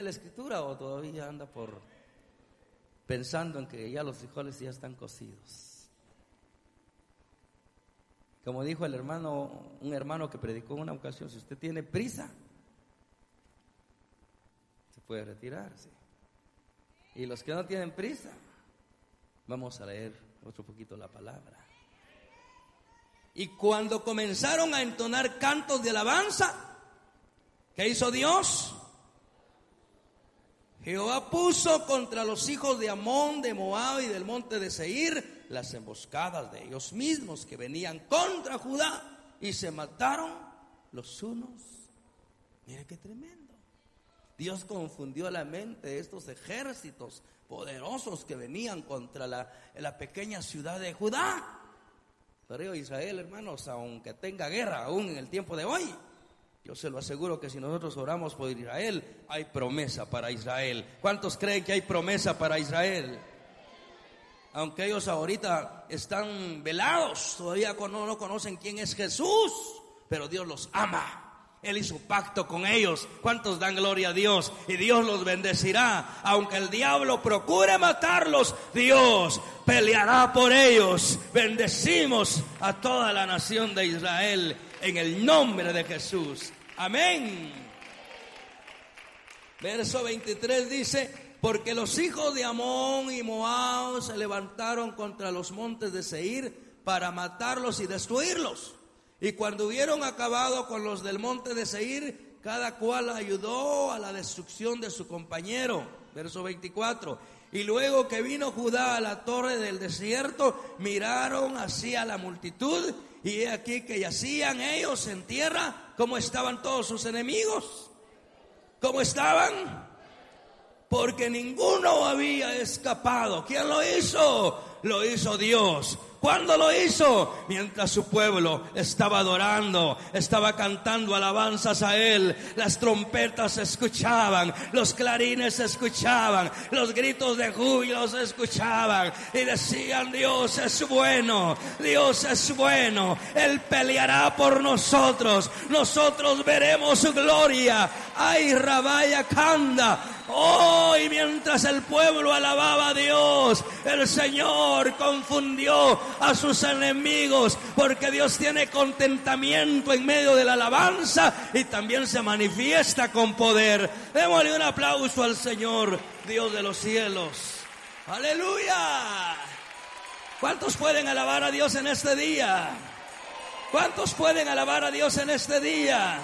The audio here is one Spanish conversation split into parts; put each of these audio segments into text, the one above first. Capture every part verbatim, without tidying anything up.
la escritura o todavía anda por pensando en que ya los frijoles ya están cocidos? Como dijo el hermano, un hermano que predicó en una ocasión, si usted tiene prisa, se puede retirarse. Y los que no tienen prisa, vamos a leer otro poquito la palabra. Y cuando comenzaron a entonar cantos de alabanza, ¿qué hizo Dios? Jehová puso contra los hijos de Amón, de Moab y del monte de Seir las emboscadas de ellos mismos que venían contra Judá, y se mataron los unos. Mire qué tremendo. Dios confundió la mente de estos ejércitos poderosos que venían contra la, la pequeña ciudad de Judá. Pero Israel, hermanos, aunque tenga guerra aún en el tiempo de hoy, yo se lo aseguro que si nosotros oramos por Israel, hay promesa para Israel. ¿Cuántos creen que hay promesa para Israel? Aunque ellos ahorita están velados, todavía no conocen quién es Jesús, pero Dios los ama. Él hizo pacto con ellos. ¿Cuántos dan gloria a Dios? Y Dios los bendecirá. Aunque el diablo procure matarlos, Dios peleará por ellos. Bendecimos a toda la nación de Israel en el nombre de Jesús. Amén. Verso veintitrés dice: porque los hijos de Amón y Moab se levantaron contra los montes de Seir para matarlos y destruirlos. Y cuando hubieron acabado con los del monte de Seir, cada cual ayudó a la destrucción de su compañero. Verso veinticuatro. Y luego que vino Judá a la torre del desierto, miraron hacia la multitud, y he aquí que yacían ellos en tierra. ¿Cómo estaban todos sus enemigos? ¿Cómo estaban? Porque ninguno había escapado. ¿Quién lo hizo? Lo hizo Dios. ¿Cuándo lo hizo? Mientras su pueblo estaba adorando, estaba cantando alabanzas a Él. Las trompetas se escuchaban, los clarines se escuchaban, los gritos de júbilo se escuchaban, y decían: Dios es bueno, Dios es bueno, Él peleará por nosotros, nosotros veremos su gloria. Ay, Rabaya Kanda. Oh, y mientras el pueblo alababa a Dios, el Señor confundió a sus enemigos, porque Dios tiene contentamiento en medio de la alabanza y también se manifiesta con poder. Démosle un aplauso al Señor, Dios de los cielos. ¡Aleluya! ¿Cuántos pueden alabar a Dios en este día? ¿Cuántos pueden alabar a Dios en este día?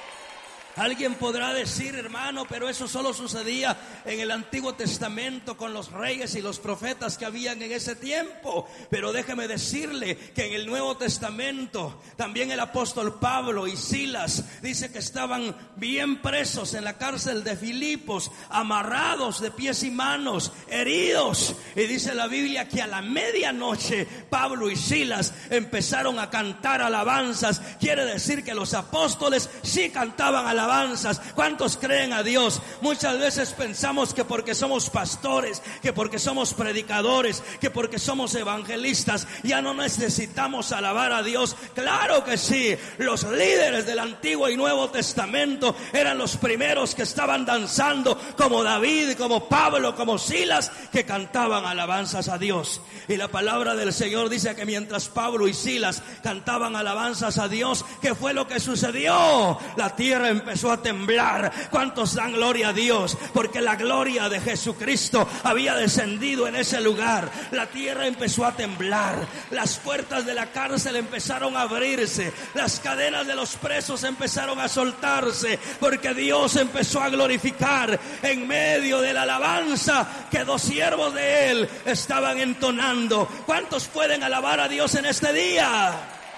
Alguien podrá decir: hermano, pero eso solo sucedía en el Antiguo Testamento con los reyes y los profetas que habían en ese tiempo. Pero déjeme decirle que en el Nuevo Testamento también el apóstol Pablo y Silas dice que estaban bien presos en la cárcel de Filipos, amarrados de pies y manos, heridos. Y dice la Biblia que a la medianoche Pablo y Silas empezaron a cantar alabanzas. Quiere decir que los apóstoles sí cantaban alabanzas. Alabanzas. ¿Cuántos creen a Dios? Muchas veces pensamos que porque somos pastores, que porque somos predicadores, que porque somos evangelistas, ya no necesitamos alabar a Dios. Claro que sí. Los líderes del Antiguo y Nuevo Testamento eran los primeros que estaban danzando, como David, como Pablo, como Silas, que cantaban alabanzas a Dios. Y la palabra del Señor dice que mientras Pablo y Silas cantaban alabanzas a Dios, ¿qué fue lo que sucedió? La tierra empezó a temblar. ¿Cuántos dan gloria a Dios? Porque la gloria de Jesucristo había descendido en ese lugar. La tierra empezó a temblar, las puertas de la cárcel empezaron a abrirse, las cadenas de los presos empezaron a soltarse, porque Dios empezó a glorificar en medio de la alabanza que dos siervos de Él estaban entonando. ¿Cuántos pueden alabar a Dios en este día?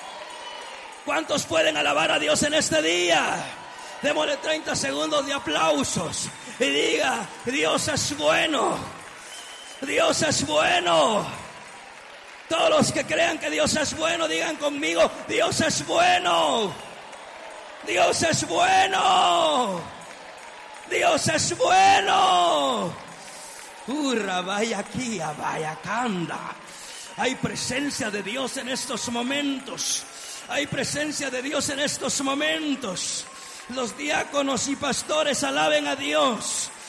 ¿Cuántos pueden alabar a Dios en este día? Démosle treinta segundos de aplausos y diga: Dios es bueno, Dios es bueno. Todos los que crean que Dios es bueno, digan conmigo: Dios es bueno, Dios es bueno, Dios es bueno. Urra, vaya aquí, vaya canda. Hay presencia de Dios en estos momentos. Hay presencia de Dios en estos momentos. Los diáconos y pastores alaben a Dios.